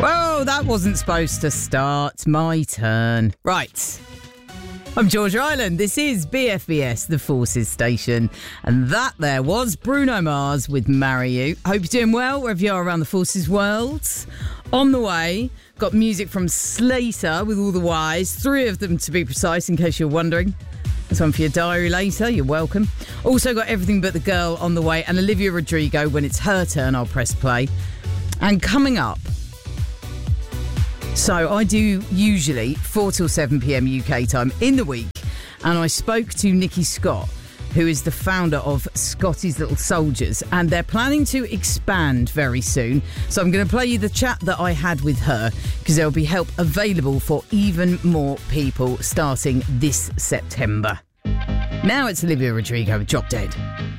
Well, that wasn't supposed to start. My turn. Right. I'm George Island. This is BFBS, the Forces Station. And that there was Bruno Mars with Marry You. Hope you're doing well wherever you are around the Forces world. On the way, got music from Slater with all the Ys. 3 of them to be precise, in case you're wondering. There's one for your diary later. You're welcome. Also got Everything But the Girl on the way. And Olivia Rodrigo, when it's her turn, I'll press play. And coming up, so I do usually 4 till 7 p.m. UK time in the week, and I spoke to Nikki Scott, who is the founder of Scotty's Little Soldiers, and they're planning to expand very soon. So I'm going to play you the chat that I had with her, because there will be help available for even more people starting this September. Now it's Olivia Rodrigo with Drop Dead.